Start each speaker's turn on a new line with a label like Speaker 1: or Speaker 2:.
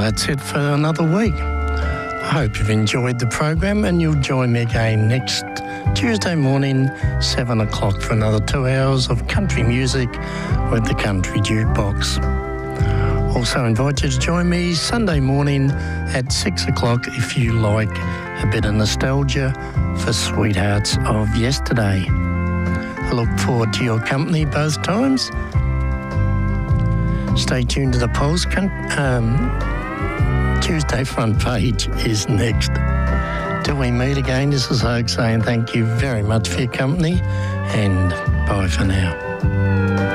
Speaker 1: that's it for another week. I hope you've enjoyed the program and you'll join me again next Tuesday morning, 7 o'clock for another 2 hours of country music with the Country Jukebox. Also invite you to join me Sunday morning at 6 o'clock if you like a bit of nostalgia for sweethearts of yesterday. I look forward to your company both times. Stay tuned to the Pulse. Tuesday front page is next. Till we meet again, this is Hoke saying thank you very much for your company and bye for now.